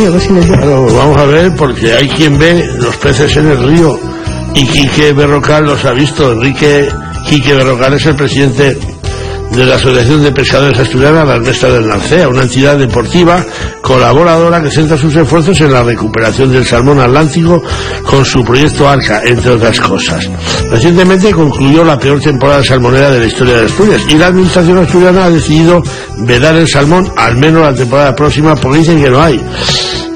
río, casi en el río. Claro, vamos a ver, porque hay quien ve los peces en el río, y Quique Berrocal los ha visto. Quique Berrocal es el presidente de la Asociación de Pescadores Asturiana Las Bestas del Narcea, una entidad deportiva colaboradora que centra sus esfuerzos en la recuperación del salmón atlántico con su proyecto Arca, entre otras cosas. Recientemente concluyó la peor temporada salmonera de la historia de Asturias, y la administración asturiana ha decidido vedar el salmón al menos la temporada próxima, porque dicen que no hay.